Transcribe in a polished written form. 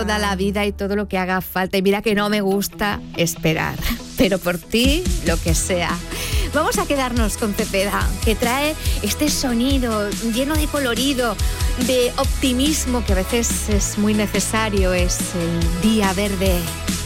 toda la vida y todo lo que haga falta. Y mira que no me gusta esperar, pero por ti, lo que sea. Vamos a quedarnos con Cepeda, que trae este sonido lleno de colorido, de optimismo, que a veces es muy necesario. Es el día verde.